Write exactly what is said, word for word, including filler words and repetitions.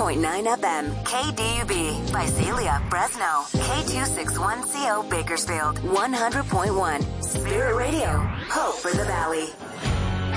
point nine F M, K D U B, Visalia, Fresno, K two sixty-one C O, Bakersfield, one hundred point one, Spirit Radio, hope for the valley.